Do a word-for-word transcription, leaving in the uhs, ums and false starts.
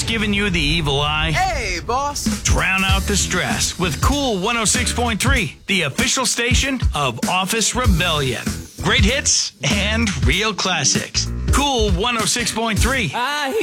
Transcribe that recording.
giving you the evil eye? Hey, boss. Drown out the stress with Cool one oh six point three, the official station of Office Rebellion. Great hits and real classics. Cool one oh six point three.